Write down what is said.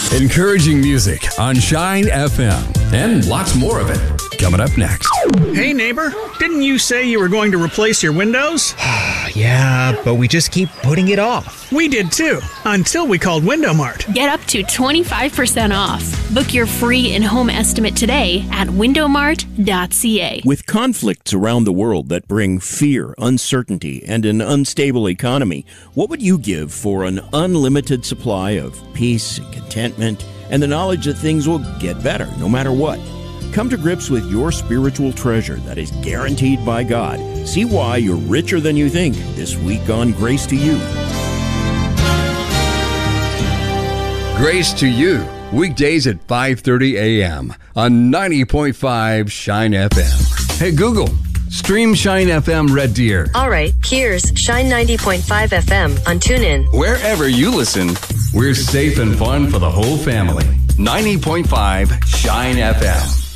Encouraging music on Shine FM. And lots more of it coming up next. Hey, neighbor, didn't you say you were going to replace your windows? Yeah, but we just keep putting it off. We did too, until we called Window Mart. Get up to 25% off. Book your free in-home estimate today at windowmart.ca. With conflicts around the world that bring fear, uncertainty, and an unstable economy, what would you give for an unlimited supply of peace and contentment and the knowledge that things will get better no matter what? Come to grips with your spiritual treasure that is guaranteed by God. See why you're richer than you think this week on Grace to You. Grace to You, weekdays at 5:30 a.m. on 90.5 Shine FM. Hey, Google, stream Shine FM Red Deer. All right, here's Shine 90.5 FM on TuneIn. Wherever you listen, we're safe and fun for the whole family. 90.5 Shine FM.